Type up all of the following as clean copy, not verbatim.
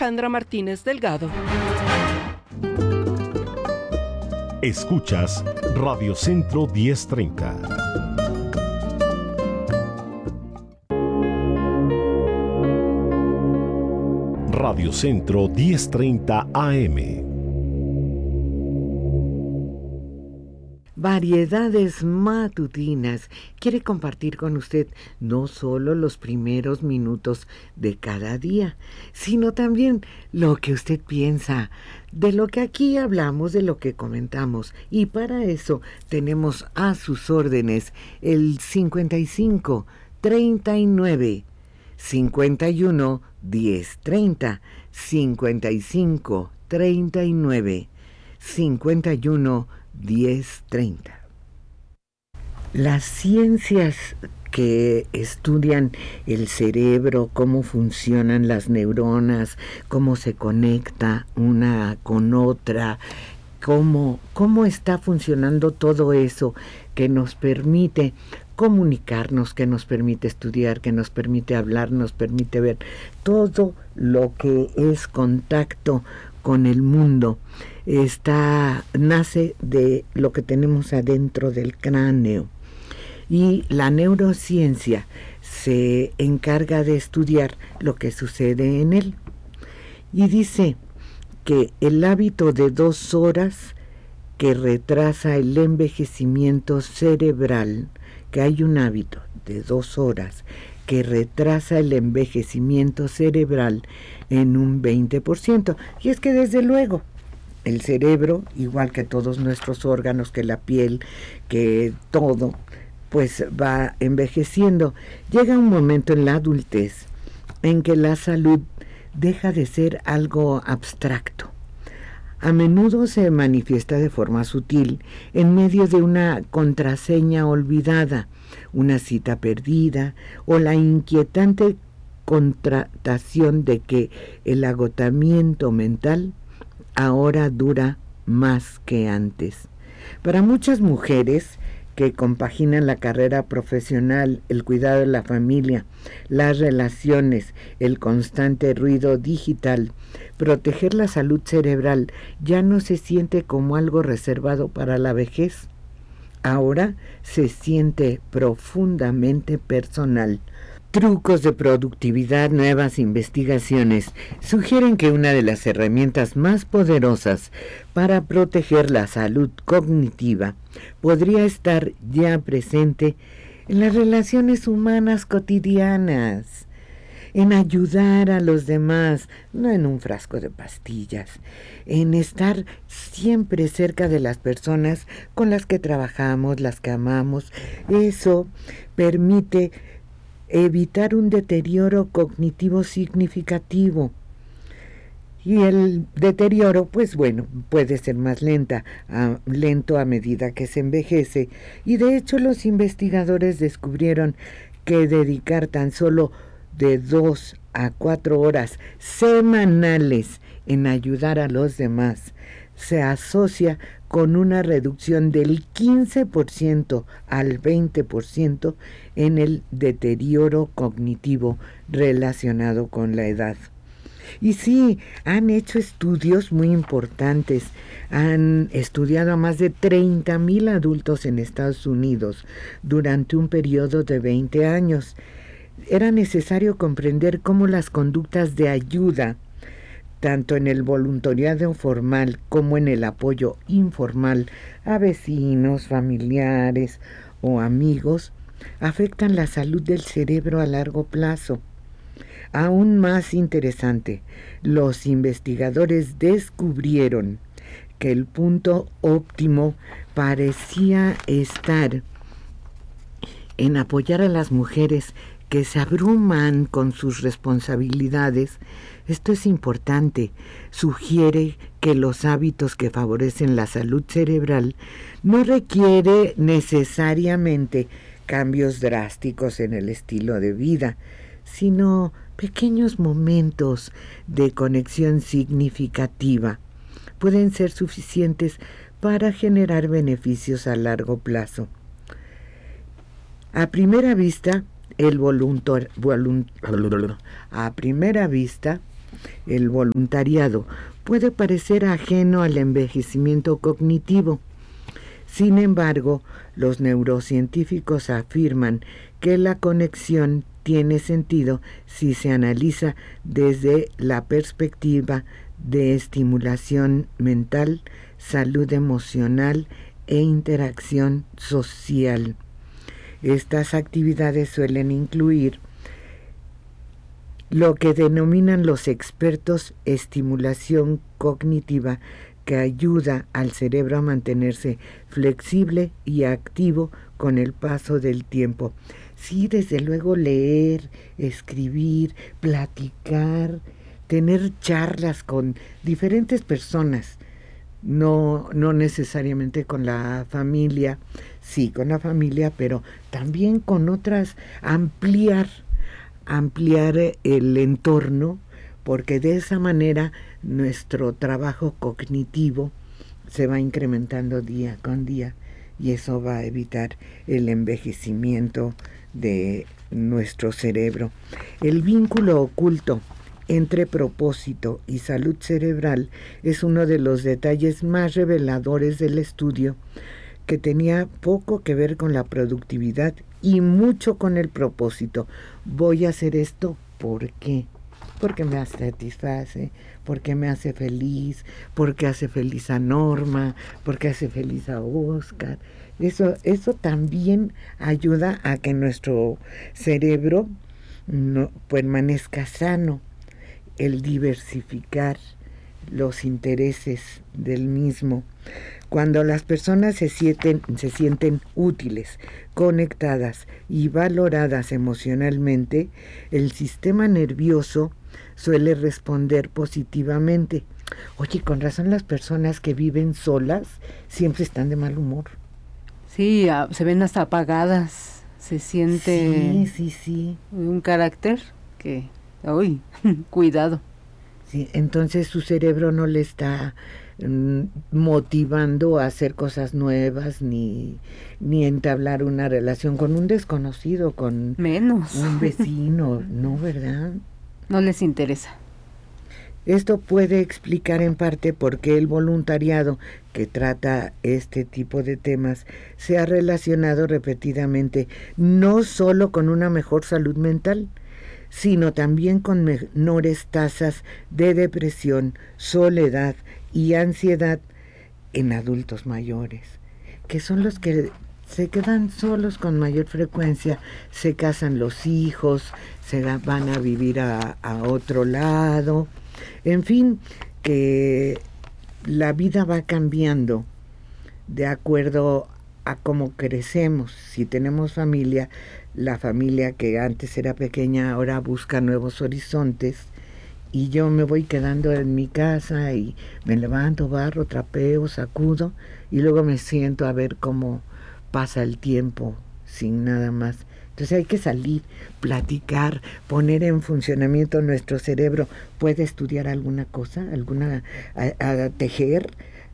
Alejandra Martínez Delgado. Escuchas Radio Centro 1030. Radio Centro 1030 AM. Variedades Matutinas quiere compartir con usted no solo los primeros minutos de cada día, sino también lo que usted piensa, de lo que aquí hablamos, de lo que comentamos. Y para eso tenemos a sus órdenes el 55 39 51 10 30, 55 39 51 10:30. Las ciencias que estudian el cerebro, cómo funcionan las neuronas, cómo se conecta una con otra, cómo está funcionando todo eso que nos permite comunicarnos, que nos permite estudiar, que nos permite hablar, nos permite ver todo lo que es contacto con el mundo. Nace de lo que tenemos adentro del cráneo, y la neurociencia se encarga de estudiar lo que sucede en él, y dice que el hábito de 2 horas que retrasa el envejecimiento cerebral, que hay un hábito de 2 horas que retrasa el envejecimiento cerebral en un 20%. Y es que desde luego el cerebro, igual que todos nuestros órganos, que la piel, que todo, pues va envejeciendo. Llega un momento en la adultez en que la salud deja de ser algo abstracto. A menudo se manifiesta de forma sutil en medio de una contraseña olvidada, una cita perdida o la inquietante constatación de que el agotamiento mental ahora dura más que antes. Para muchas mujeres que compaginan la carrera profesional, el cuidado de la familia, las relaciones, el constante ruido digital, proteger la salud cerebral ya no se siente como algo reservado para la vejez. Ahora se siente profundamente personal. Trucos de productividad, nuevas investigaciones sugieren que una de las herramientas más poderosas para proteger la salud cognitiva podría estar ya presente en las relaciones humanas cotidianas, en ayudar a los demás, no en un frasco de pastillas, en estar siempre cerca de las personas con las que trabajamos, las que amamos. Eso permite evitar un deterioro cognitivo significativo. Y el deterioro, pues bueno, puede ser más lento a medida que se envejece. Y de hecho los investigadores descubrieron que dedicar tan solo de 2 a 4 horas semanales en ayudar a los demás se asocia con una reducción del 15% al 20% en el deterioro cognitivo relacionado con la edad. Y sí, han hecho estudios muy importantes. Han estudiado a más de 30,000 adultos en Estados Unidos durante un periodo de 20 años. Era necesario comprender cómo las conductas de ayuda, tanto en el voluntariado formal como en el apoyo informal a vecinos, familiares o amigos, afectan la salud del cerebro a largo plazo. Aún más interesante, los investigadores descubrieron que el punto óptimo parecía estar en apoyar a las mujeres que se abruman con sus responsabilidades. Esto es importante. Sugiere que los hábitos que favorecen la salud cerebral no requiere necesariamente cambios drásticos en el estilo de vida, sino pequeños momentos de conexión significativa pueden ser suficientes para generar beneficios a largo plazo. A primera vista, el voluntariado, puede parecer ajeno al envejecimiento cognitivo. Sin embargo, los neurocientíficos afirman que la conexión tiene sentido si se analiza desde la perspectiva de estimulación mental, salud emocional e interacción social. Estas actividades suelen incluir lo que denominan los expertos estimulación cognitiva, que ayuda al cerebro a mantenerse flexible y activo con el paso del tiempo. Sí, desde luego leer, escribir, platicar, tener charlas con diferentes personas, no necesariamente con la familia, sí con la familia, pero también con otras, ampliar el entorno, porque de esa manera nuestro trabajo cognitivo se va incrementando día con día y eso va a evitar el envejecimiento de nuestro cerebro. El vínculo oculto entre propósito y salud cerebral es uno de los detalles más reveladores del estudio, que tenía poco que ver con la productividad y mucho con el propósito. Voy a hacer esto, ¿por qué? Porque me satisface, porque me hace feliz, porque hace feliz a Norma, porque hace feliz a Oscar. Eso también ayuda a que nuestro cerebro permanezca sano, el diversificar los intereses del mismo. Cuando las personas se sienten útiles, conectadas y valoradas emocionalmente, el sistema nervioso suele responder positivamente. Oye, con razón las personas que viven solas siempre están de mal humor. Sí, se ven hasta apagadas, se siente sí. un carácter que, cuidado. Sí, entonces su cerebro no le está motivando a hacer cosas nuevas ni entablar una relación con un desconocido, con menos un vecino, ¿no, verdad? No les interesa. Esto puede explicar en parte por qué el voluntariado que trata este tipo de temas se ha relacionado repetidamente no solo con una mejor salud mental, sino también con menores tasas de depresión, soledad y ansiedad en adultos mayores, que son los que se quedan solos con mayor frecuencia, se casan los hijos, van a vivir a otro lado, en fin, que la vida va cambiando de acuerdo a cómo crecemos. Si tenemos familia, la familia que antes era pequeña ahora busca nuevos horizontes, y yo me voy quedando en mi casa y me levanto, barro, trapeo, sacudo y luego me siento a ver cómo pasa el tiempo sin nada más. Entonces hay que salir, platicar, poner en funcionamiento nuestro cerebro. Puede estudiar alguna cosa, a tejer,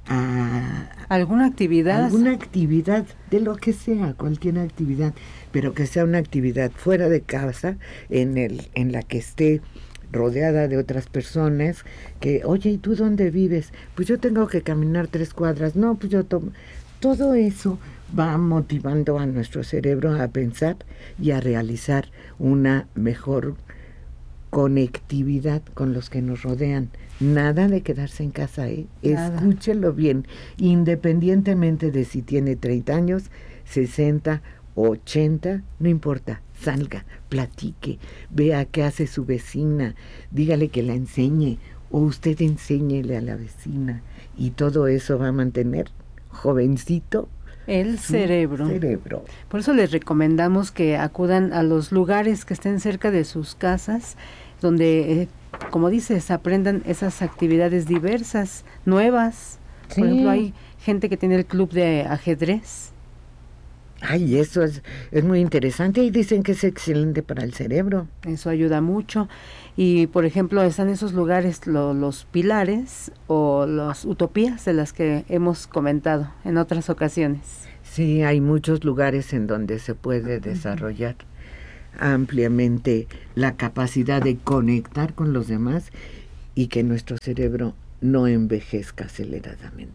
alguna actividad de lo que sea, cualquier actividad, pero que sea una actividad fuera de casa, en la que esté rodeada de otras personas, que, oye, ¿y tú dónde vives? Pues yo tengo que caminar 3 cuadras. No, pues yo todo eso va motivando a nuestro cerebro a pensar y a realizar una mejor conectividad con los que nos rodean. Nada de quedarse en casa, Nada. Escúchelo bien, independientemente de si tiene 30 años, 60, 80, no importa, salga, platique, vea qué hace su vecina, dígale que la enseñe, o usted enséñele a la vecina, y todo eso va a mantener jovencito el cerebro. Por eso les recomendamos que acudan a los lugares que estén cerca de sus casas, donde, como dices, aprendan esas actividades diversas, nuevas. Sí. Por ejemplo, hay gente que tiene el club de ajedrez. Ay, eso es muy interesante, y dicen que es excelente para el cerebro. Eso ayuda mucho. Y, por ejemplo, están esos lugares, los pilares o las utopías de las que hemos comentado en otras ocasiones. Sí, hay muchos lugares en donde se puede desarrollar ampliamente la capacidad de conectar con los demás y que nuestro cerebro no envejezca aceleradamente.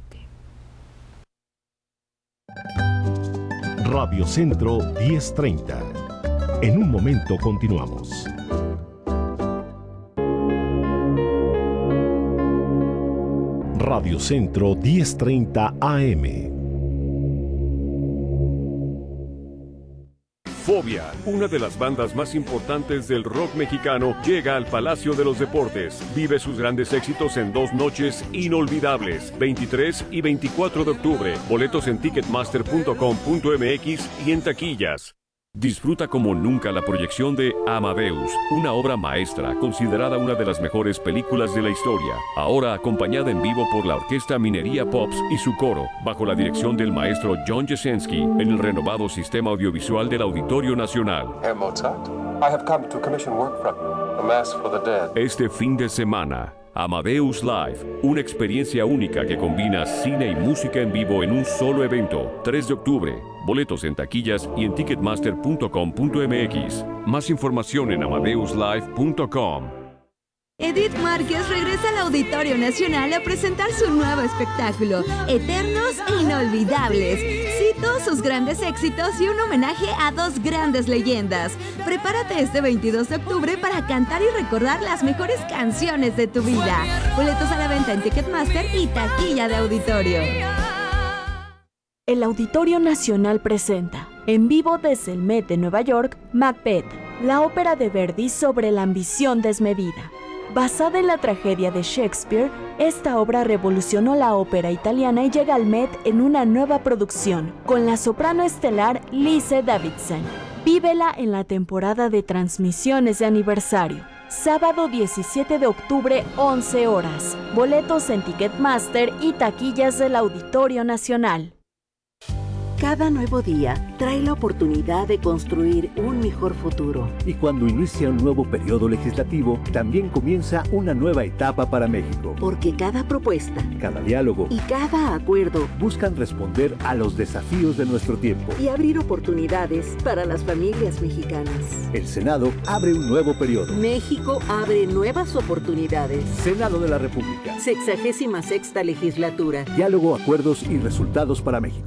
Radio Centro 1030. En un momento continuamos. Radio Centro 1030 AM. Fobia, una de las bandas más importantes del rock mexicano, llega al Palacio de los Deportes. Vive sus grandes éxitos en 2 noches inolvidables, 23 y 24 de octubre. Boletos en ticketmaster.com.mx y en taquillas. Disfruta como nunca la proyección de Amadeus, una obra maestra considerada una de las mejores películas de la historia, ahora acompañada en vivo por la Orquesta Minería Pops y su coro, bajo la dirección del maestro John Jasenski, en el renovado sistema audiovisual del Auditorio Nacional. Herr Mozart, I have come to commission work from you, A Mass for the Dead. Este fin de semana, Amadeus Live, una experiencia única que combina cine y música en vivo en un solo evento. 3 de octubre. Boletos en taquillas y en ticketmaster.com.mx. Más información en amadeuslive.com. Edith Márquez regresa al Auditorio Nacional a presentar su nuevo espectáculo, Eternos e Inolvidables. Cito sus grandes éxitos y un homenaje a 2 grandes leyendas. Prepárate este 22 de octubre para cantar y recordar las mejores canciones de tu vida. Boletos a la venta en Ticketmaster y taquilla de auditorio. El Auditorio Nacional presenta, en vivo desde el Met de Nueva York, Macbeth, la ópera de Verdi sobre la ambición desmedida. Basada en la tragedia de Shakespeare, esta obra revolucionó la ópera italiana y llega al Met en una nueva producción, con la soprano estelar Lise Davidson. Vívela en la temporada de transmisiones de aniversario. Sábado 17 de octubre, 11 horas. Boletos en Ticketmaster y taquillas del Auditorio Nacional. Cada nuevo día trae la oportunidad de construir un mejor futuro. Y cuando inicia un nuevo periodo legislativo, también comienza una nueva etapa para México. Porque cada propuesta, cada diálogo y cada acuerdo buscan responder a los desafíos de nuestro tiempo y abrir oportunidades para las familias mexicanas. El Senado abre un nuevo periodo. México abre nuevas oportunidades. Senado de la República. 66ª legislatura. Diálogo, acuerdos y resultados para México.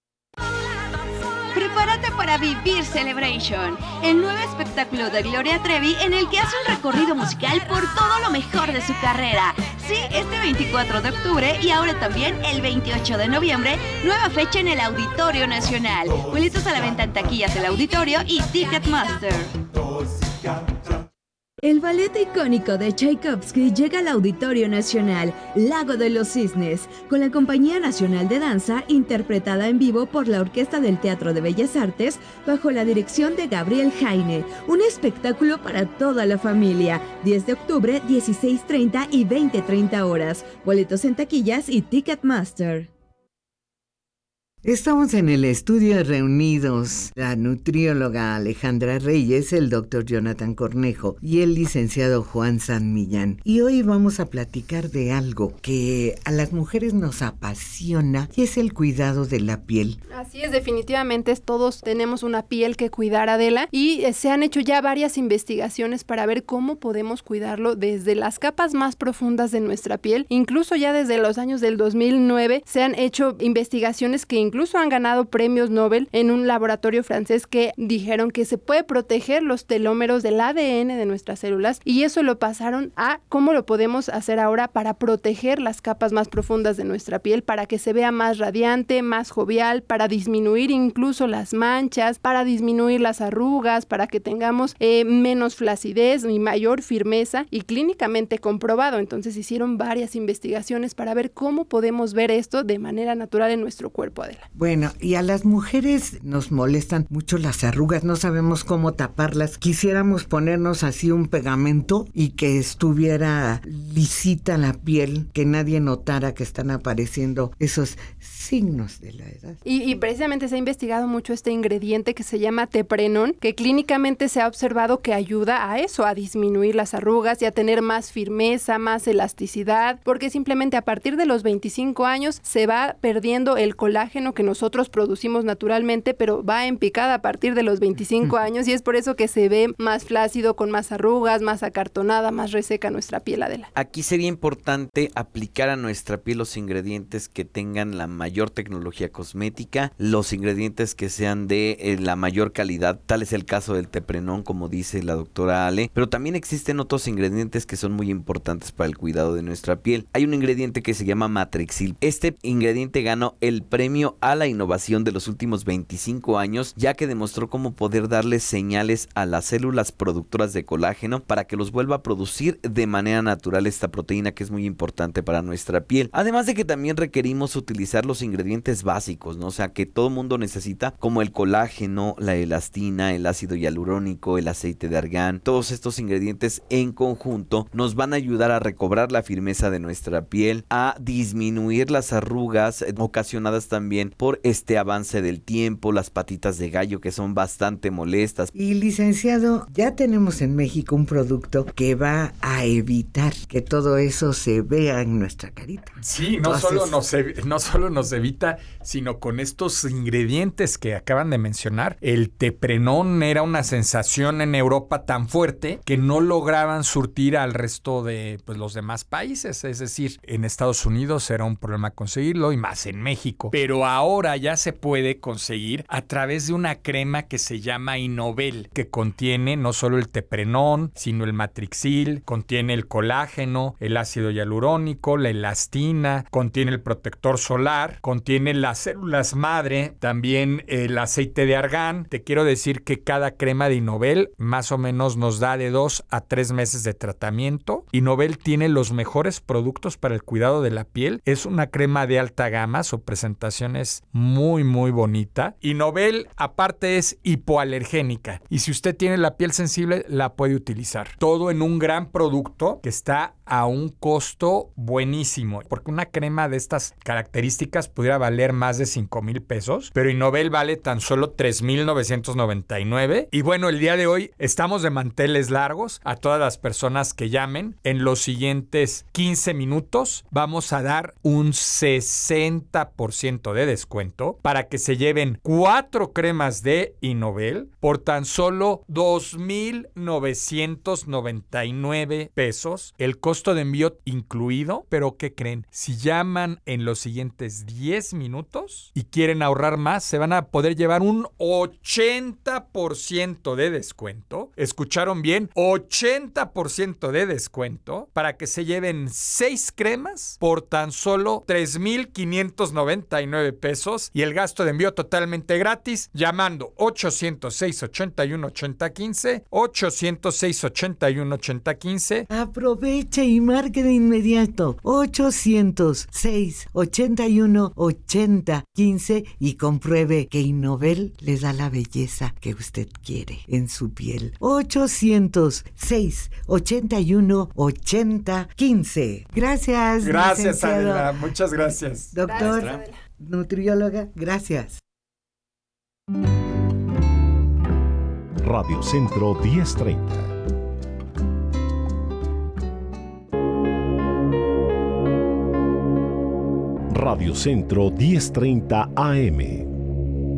Prepárate para Vivir Celebration, el nuevo espectáculo de Gloria Trevi en el que hace un recorrido musical por todo lo mejor de su carrera. Sí, este 24 de octubre y ahora también el 28 de noviembre, nueva fecha en el Auditorio Nacional. Boletos a la venta en taquillas del Auditorio y Ticketmaster. El ballet icónico de Tchaikovsky llega al Auditorio Nacional, Lago de los Cisnes, con la Compañía Nacional de Danza, interpretada en vivo por la Orquesta del Teatro de Bellas Artes, bajo la dirección de Gabriel Jaine. Un espectáculo para toda la familia. 10 de octubre, 16:30 y 20:30 horas. Boletos en taquillas y Ticketmaster. Estamos en el estudio reunidos la nutrióloga Alejandra Reyes, el doctor Jonathan Cornejo y el licenciado Juan San Millán. Y hoy vamos a platicar de algo que a las mujeres nos apasiona y es el cuidado de la piel. Así es, definitivamente todos tenemos una piel que cuidar, Adela, y se han hecho ya varias investigaciones para ver cómo podemos cuidarlo desde las capas más profundas de nuestra piel. Incluso ya desde los años del 2009 se han hecho investigaciones que incluso han ganado premios Nobel en un laboratorio francés que dijeron que se puede proteger los telómeros del ADN de nuestras células, y eso lo pasaron a cómo lo podemos hacer ahora para proteger las capas más profundas de nuestra piel, para que se vea más radiante, más jovial, para disminuir incluso las manchas, para disminuir las arrugas, para que tengamos menos flacidez y mayor firmeza, y clínicamente comprobado. Entonces hicieron varias investigaciones para ver cómo podemos ver esto de manera natural en nuestro cuerpo, Adela. Bueno, y a las mujeres nos molestan mucho las arrugas, no sabemos cómo taparlas. Quisiéramos ponernos así un pegamento y que estuviera lisita la piel, que nadie notara que están apareciendo esos signos de la edad. Y precisamente se ha investigado mucho este ingrediente que se llama teprenón, que clínicamente se ha observado que ayuda a eso, a disminuir las arrugas y a tener más firmeza, más elasticidad, porque simplemente a partir de los 25 años se va perdiendo el colágeno colágeno que nosotros producimos naturalmente, pero va en picada a partir de los 25 años y es por eso que se ve más flácido, con más arrugas, más acartonada, más reseca nuestra piel, Adela. Aquí sería importante aplicar a nuestra piel los ingredientes que tengan la mayor tecnología cosmética, los ingredientes que sean de la mayor calidad, tal es el caso del teprenón, como dice la doctora Ale, pero también existen otros ingredientes que son muy importantes para el cuidado de nuestra piel. Hay un ingrediente que se llama Matrixil. Este ingrediente ganó el premio a la innovación de los últimos 25 años, ya que demostró cómo poder darle señales a las células productoras de colágeno para que los vuelva a producir de manera natural esta proteína que es muy importante para nuestra piel. Además de que también requerimos utilizar los ingredientes básicos, ¿no? O sea, que todo mundo necesita, como el colágeno, la elastina, el ácido hialurónico, el aceite de argán. Todos estos ingredientes en conjunto nos van a ayudar a recobrar la firmeza de nuestra piel, a disminuir las arrugas ocasionadas también por este avance del tiempo, las patitas de gallo que son bastante molestas. Y licenciado, ya tenemos en México un producto que va a evitar que todo eso se vea en nuestra carita. Sí, no solo nos evita, sino con estos ingredientes que acaban de mencionar. El teprenón era una sensación en Europa tan fuerte que no lograban surtir al resto de los demás países. Es decir, en Estados Unidos era un problema conseguirlo y más en México. Pero ahora ya se puede conseguir a través de una crema que se llama Innovel, que contiene no solo el teprenón, sino el Matrixil, contiene el colágeno, el ácido hialurónico, la elastina, contiene el protector solar, contiene las células madre, también el aceite de argán. Te quiero decir que cada crema de Innovel más o menos nos da de 2 a 3 meses de tratamiento. Innovel tiene los mejores productos para el cuidado de la piel. Es una crema de alta gama, su presentación es muy muy bonita. Innovel aparte es hipoalergénica y si usted tiene la piel sensible la puede utilizar. Todo en un gran producto que está a un costo buenísimo, porque una crema de estas características pudiera valer más de 5,000 pesos, pero Innovel vale tan solo 3,999. Y bueno, el día de hoy estamos de manteles largos. A todas las personas que llamen en los siguientes 15 minutos vamos a dar un 60% de descuento para que se lleven 4 cremas de Innovel por tan solo 2,999 pesos. El costo de envío incluido, pero ¿qué creen? Si llaman en los siguientes 10 minutos y quieren ahorrar más, se van a poder llevar un 80% de descuento. ¿Escucharon bien? 80% de descuento para que se lleven 6 cremas por tan solo 3,599 pesos y el gasto de envío totalmente gratis llamando 800-681-8015, 800-681-8015. Aproveche y marque de inmediato 800-681-8015 y compruebe que Innovel le da la belleza que usted quiere en su piel. 800-681-8015. Gracias. Gracias, Adela. Muchas gracias. Doctor, nutrióloga, gracias. Radio Centro 1030. Radio Centro 1030 AM.